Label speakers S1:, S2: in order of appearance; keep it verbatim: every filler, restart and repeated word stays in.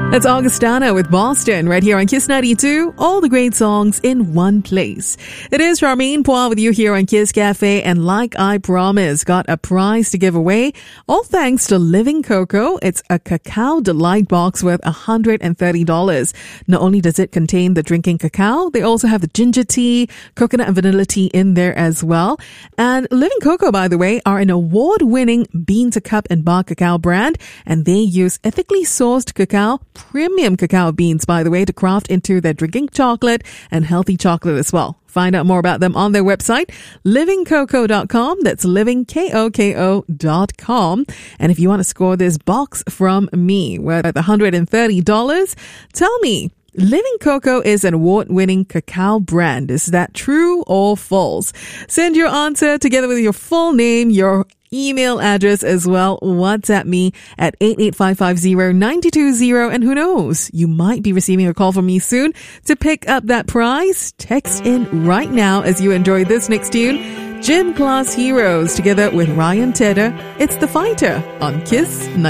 S1: That's Augustana with Boston right here on Kiss ninety-two. All the great songs in one place. It is Charmaine Poir with you here on Kiss Cafe, and like I promised, got a prize to give away. All thanks to Living Cocoa. It's a cacao delight box worth one hundred thirty dollars. Not only does it contain the drinking cacao, they also have the ginger tea, coconut and vanilla tea in there as well. And Living Cocoa, by the way, are an award-winning bean-to-cup and bar cacao brand, and they use ethically sourced cacao, premium cacao beans, by the way, to craft into their drinking chocolate and healthy chocolate as well. Find out more about them on their website, living cocoa dot com. That's living koko dot com. And if you want to score this box from me worth one hundred thirty dollars, tell me, Living Cocoa is an award-winning cacao brand. Is that true or false? Send your answer together with your full name, your email address as well. WhatsApp me at eight eight five five zero nine two zero. And who knows, you might be receiving a call from me soon to pick up that prize. Text in right now as you enjoy this next tune. Gym Class Heroes together with Ryan Tedder. It's The Fighter on Kiss